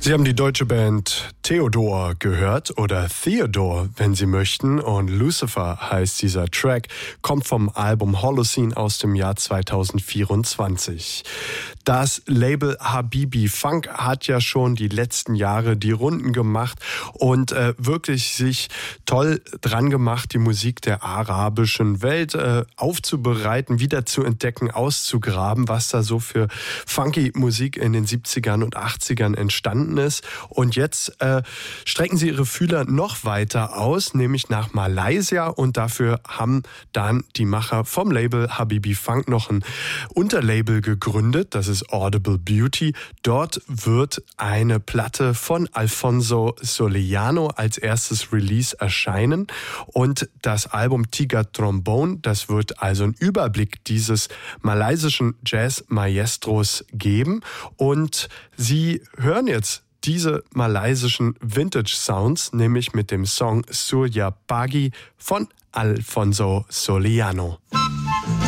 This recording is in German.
Sie haben die deutsche Band Theodor gehört oder Theodore, wenn Sie möchten. Und Lucifer heißt dieser Track, kommt vom Album Holocene aus dem Jahr 2024. Das Label Habibi Funk hat ja schon die letzten Jahre die Runden gemacht und wirklich sich toll dran gemacht, die Musik der arabischen Welt aufzubereiten, wieder zu entdecken, auszugraben, was da so für funky Musik in den 70ern und 80ern entstanden ist. Und jetzt strecken sie ihre Fühler noch weiter aus, nämlich nach Malaysia. Und dafür haben dann die Macher vom Label Habibi Funk noch ein Unterlabel gegründet. Das ist Audible Beauty. Dort wird eine Platte von Alfonso Soleano als erstes Release erscheinen. Und das Album Tiga Trombone, das wird also einen Überblick dieses malaysischen Jazz-Maestros geben. Und Sie hören jetzt diese malaysischen Vintage-Sounds, nämlich mit dem Song Surya Pagi von Alfonso Soleano.